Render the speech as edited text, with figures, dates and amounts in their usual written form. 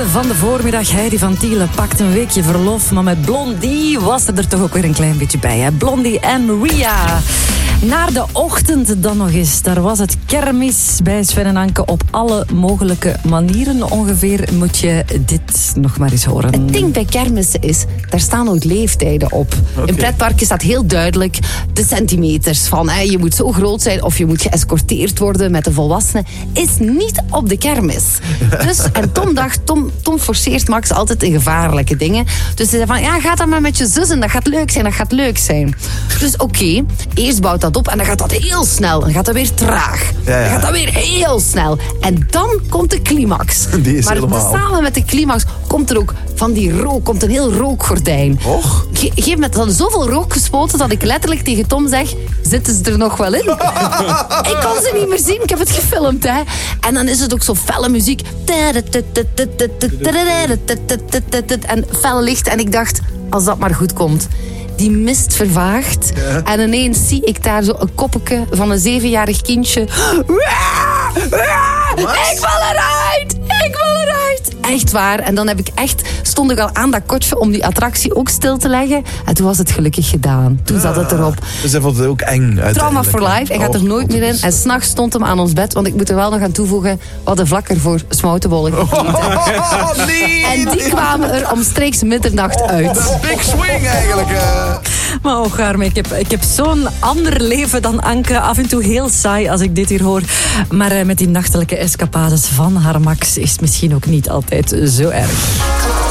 van de voormiddag. Heidi van Tielen pakt een weekje verlof. Maar met Blondie was er toch ook weer een klein beetje bij. Hè? Blondie en Ria. Naar de ochtend dan nog eens. Daar was het kermis bij Sven en Anke op alle mogelijke manieren. Ongeveer moet je dit nog maar eens horen. Het ding bij kermissen is, daar staan ook leeftijden op. Okay. In pretparken staat heel duidelijk de centimeters van je moet zo groot zijn of je moet geëscorteerd worden met de volwassenen. Is niet op de kermis. Dus, en Tom forceert Max altijd in gevaarlijke dingen. Dus hij zei van, ga dan maar met je zus en dat gaat leuk zijn. Dus oké, eerst bouwt dat op en dan gaat dat heel snel. Dan gaat dat weer traag. Ja. Dan gaat dat weer heel snel. En dan komt de climax. Die is maar samen met de climax komt er ook van die rook, komt een heel rookgordijn. Och? Geef me dan zoveel rook gespoten dat ik letterlijk tegen Tom zeg, zitten ze er nog wel in? Ik kon ze niet meer zien, ik heb het gefilmd. Hè. En dan is het ook zo felle muziek. En felle licht. En ik dacht, als dat maar goed komt. Die mist vervaagt. Ja. En ineens zie ik daar zo een koppetje van een 7-jarig kindje. Ik val eruit! Echt waar. En dan stond ik al aan dat kotje om die attractie ook stil te leggen. En toen was het gelukkig gedaan. Toen zat het erop. Dus hij vond het ook eng. Trauma for life. Hij gaat er nooit meer in. En 's nachts stond hem aan ons bed. Want ik moet er wel nog aan toevoegen. We hadden vlakker voor smoutenbollen gegeten. Nee. En die kwamen er omstreeks middernacht uit. Big swing eigenlijk. Maar Garme, ik heb zo'n ander leven dan Anke. Af en toe heel saai als ik dit hier hoor. Maar met die nachtelijke escapades van haar Max is het misschien ook niet altijd zo erg.